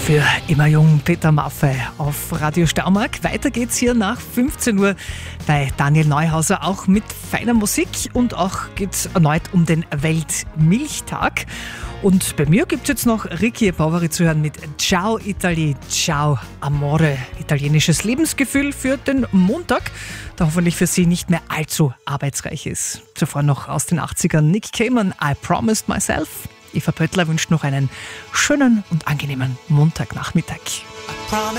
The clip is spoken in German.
Für immer jung, Peter Maffay auf Radio Steiermark. Weiter geht's hier nach 15 Uhr bei Daniel Neuhauser, auch mit feiner Musik, und auch geht's erneut um den Weltmilchtag. Und bei mir gibt's jetzt noch Ricky Poveri zu hören mit Ciao Italy, Ciao Amore. Italienisches Lebensgefühl für den Montag, der hoffentlich für Sie nicht mehr allzu arbeitsreich ist. Zuvor noch aus den 80ern Nick Cayman, I Promised Myself. Eva Pöttler wünscht noch einen schönen und angenehmen Montagnachmittag.